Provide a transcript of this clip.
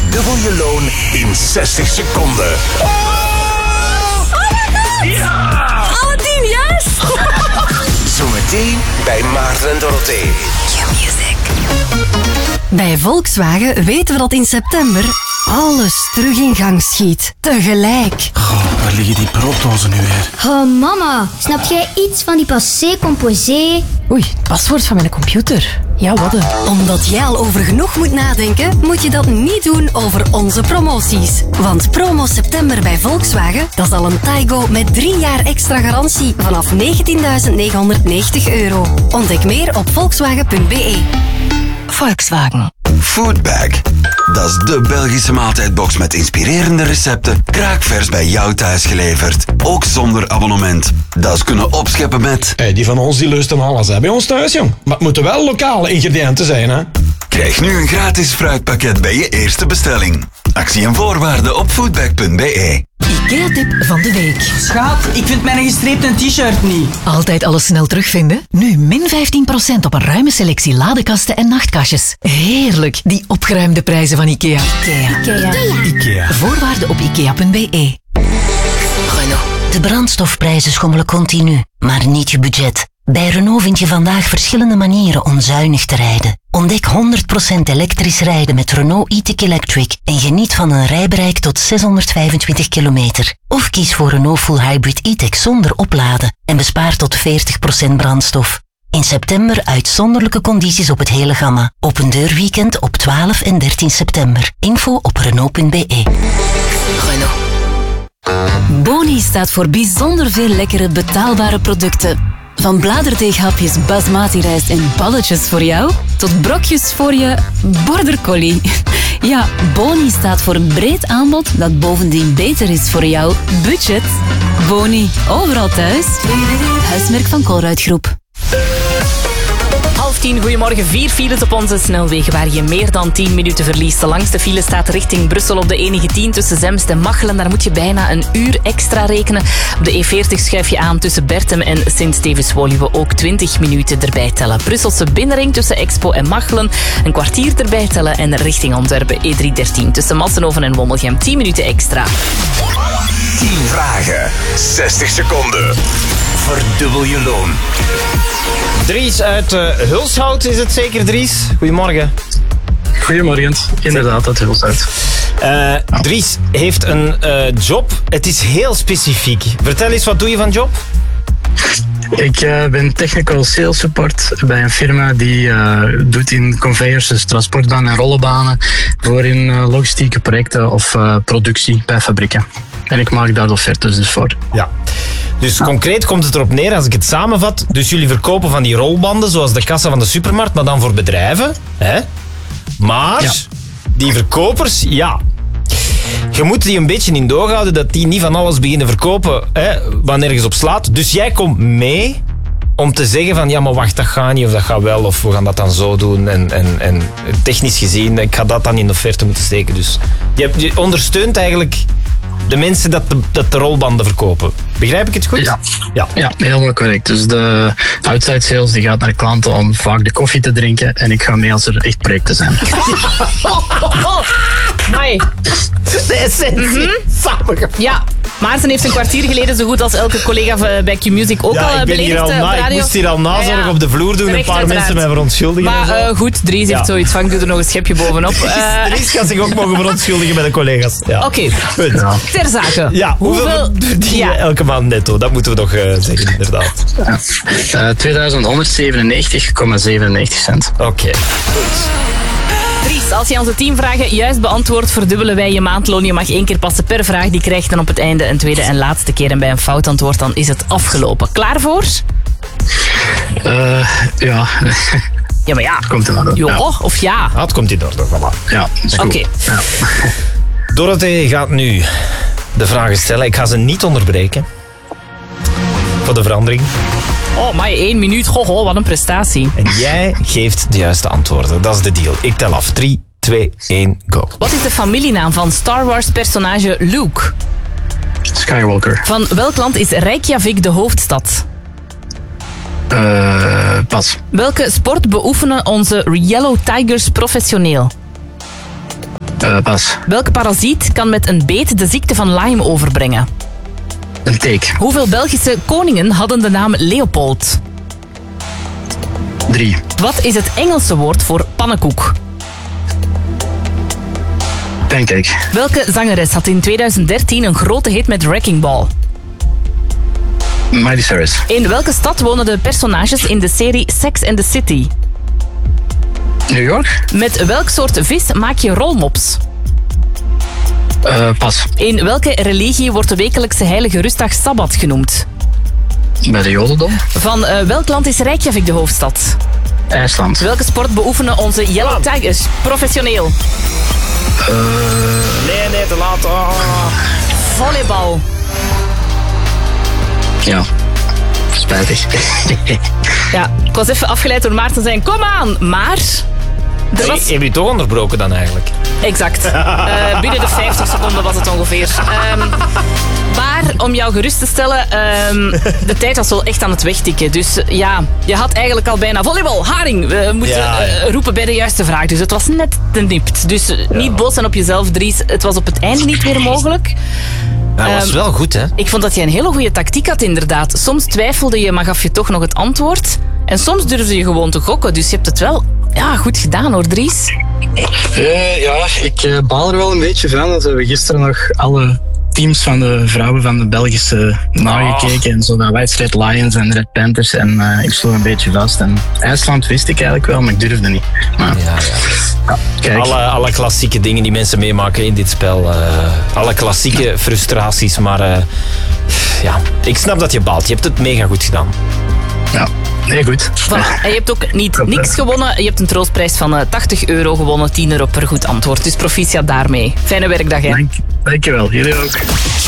Verdubbel je loon in 60 seconden. Ja! Alle 10, yes! Zometeen bij Maarten en Dorothee. Q-Music. Bij Volkswagen weten we dat in september alles terug in gang schiet. Tegelijk. Goh, waar liggen die proopdozen nu weer? Oh, mama, snap jij iets van die passé composé? Oei, het paswoord van mijn computer. Ja, wat een. Omdat jij al over genoeg moet nadenken, moet je dat niet doen over onze promoties. Want promo september bij Volkswagen, dat is al een Taigo met 3 jaar extra garantie vanaf €19.990. Ontdek meer op volkswagen.be. Volkswagen. Foodbag. Dat is de Belgische maaltijdbox met inspirerende recepten, kraakvers bij jou thuis geleverd. Ook zonder abonnement. Dat is kunnen opscheppen met... Hey, die van ons die lusten alles hè, bij ons thuis, jong. Maar het moeten wel lokale ingrediënten zijn, hè. Krijg nu een gratis fruitpakket bij je eerste bestelling. Actie en voorwaarden op foodbag.be. IKEA-tip van de week. Schat, ik vind mijn gestreepte t-shirt niet. Altijd alles snel terugvinden? Nu min 15% op een ruime selectie ladekasten en nachtkastjes. Heerlijk, die opgeruimde prijzen van IKEA. IKEA. Voorwaarden op ikea.be. Renault. De brandstofprijzen schommelen continu, maar niet je budget. Bij Renault vind je vandaag verschillende manieren om zuinig te rijden. Ontdek 100% elektrisch rijden met Renault e-tech Electric en geniet van een rijbereik tot 625 kilometer. Of kies voor Renault Full Hybrid e-tech zonder opladen en bespaar tot 40% brandstof. In september uitzonderlijke condities op het hele gamma. Open deurweekend op 12 en 13 september. Info op Renault.be. Renault. Boni staat voor bijzonder veel lekkere betaalbare producten. Van bladerdeeghapjes basmati rijst en balletjes voor jou, tot brokjes voor je border collie. Ja, Boni staat voor een breed aanbod dat bovendien beter is voor jouw budget. Boni, overal thuis. Huismerk van Colruyt-groep. 9:30, goedemorgen. 4 files op onze snelwegen waar je meer dan 10 minuten verliest. De langste file staat richting Brussel op de E19 tussen Zemst en Machelen. Daar moet je bijna een uur extra rekenen. Op de E40 schuif je aan tussen Bertem en Sint-Stevens-Woluwe. Ook 20 minuten erbij tellen. Brusselse binnenring tussen Expo en Machelen. Een kwartier erbij tellen en richting Antwerpen E313 tussen Massenhoven en Wommelgem. 10 minuten extra. 10 vragen, 60 seconden. Verdubbel je loon. Dries uit Hulshout is het zeker, Dries? Goedemorgen. Goedemorgen, inderdaad uit Hulshout. Dries heeft een job. Het is heel specifiek. Vertel eens, wat doe je van job? Ik ben technical sales support bij een firma die doet in conveyors, dus transportbanen en rollenbanen, voor in logistieke projecten of productie bij fabrieken. En ik maak daar de offertes dus voor. Ja. Dus concreet komt het erop neer, als ik het samenvat. Dus jullie verkopen van die rolbanden, zoals de kassa van de supermarkt, maar dan voor bedrijven. Hè? Maar die verkopers, ja. Je moet die een beetje in doog houden dat die niet van alles beginnen verkopen, hè, wat nergens op slaat. Dus jij komt mee om te zeggen van, ja, maar wacht, dat gaat niet of dat gaat wel, of we gaan dat dan zo doen. En technisch gezien, ik ga dat dan in de offerte moeten steken. Dus je ondersteunt eigenlijk de mensen dat de rolbanden verkopen. Begrijp ik het goed? Ja, helemaal correct. Dus de outside sales die gaat naar klanten om vaak de koffie te drinken en ik ga mee als er echt projecten zijn. Amai. De essentie. Ja, Maarten heeft een kwartier geleden zo goed als elke collega bij Q-Music ook al beledigd op de radio. Ik moest hier al nazorg op de vloer doen en een paar mensen mij verontschuldigen. Maar goed, Dries heeft zoiets van, ik doe er nog een schepje bovenop. Dries kan zich ook mogen verontschuldigen bij de collega's. Ja. Oké, ter zake. Ja, hoeveel verdien je elke maand netto? Dat moeten we nog zeggen, inderdaad. 2197,97 cent. Oké. Dries, als je onze 10 vragen juist beantwoordt, verdubbelen wij je maandloon. Je mag 1 keer passen per vraag. Die krijgt dan op het einde een tweede en laatste keer. En bij een fout antwoord, dan is het afgelopen. Klaar voor? Ja. Ja, maar ja. Het komt in orde. Of ja? Het komt in orde, voilà. Ja, is goed. Oké. Ja. Dorothee gaat nu de vragen stellen. Ik ga ze niet onderbreken. Voor de verandering. Oh, maar 1 minuut. Goh, wat een prestatie. En jij geeft de juiste antwoorden. Dat is de deal. Ik tel af. 3, 2, 1, go. Wat is de familienaam van Star Wars personage Luke? Skywalker. Van welk land is Reykjavik de hoofdstad? Pas. Welke sport beoefenen onze Yellow Tigers professioneel? Pas. Welke parasiet kan met een beet de ziekte van Lyme overbrengen? Een teek. Hoeveel Belgische koningen hadden de naam Leopold? 3. Wat is het Engelse woord voor pannenkoek? Pancake. Welke zangeres had in 2013 een grote hit met Wrecking Ball? Miley Cyrus. In welke stad wonen de personages in de serie Sex and the City? New York. Met welk soort vis maak je rolmops? Pas. In welke religie wordt de wekelijkse heilige rustdag Sabbat genoemd? Bij de Jodendom. Van welk land is Reykjavik de hoofdstad? IJsland. Welke sport beoefenen onze Yellow Tigers professioneel? Nee, te laat. Oh. Volleybal. Ja. Spijtig. Ja, ik was even afgeleid door Maarten zijn. Kom aan, maar... Heb je toch onderbroken dan eigenlijk? Exact. Binnen de 50 seconden was het ongeveer. Maar om jou gerust te stellen, de tijd was wel echt aan het wegtikken. Dus ja, je had eigenlijk al bijna volleybal, haring. We moeten roepen bij de juiste vraag. Dus het was net te nipt. Dus niet boos zijn op jezelf, Dries. Het was op het einde niet meer mogelijk. Dat was wel goed, hè? Ik vond dat je een hele goede tactiek had, inderdaad. Soms twijfelde je, maar gaf je toch nog het antwoord. En soms durfde je gewoon te gokken. Dus je hebt het wel goed gedaan, hoor, Dries. Ja, ik baal er wel een beetje van. Dat we gisteren nog alle teams van de vrouwen van de Belgische nagekeken. En zo dat White Straight Lions en Red Panthers. En ik sloeg een beetje vast. En IJsland wist ik eigenlijk wel, maar ik durfde niet. Maar, kijk. Alle klassieke dingen die mensen meemaken in dit spel. Alle klassieke frustraties. Maar ik snap dat je baalt. Je hebt het mega goed gedaan. Ja, nee, goed. Voilà. En je hebt ook niet niks gewonnen. Je hebt een troostprijs van €80 gewonnen, €10 per goed antwoord. Dus proficiat daarmee. Fijne werkdag, hè. Dankjewel, jullie ook.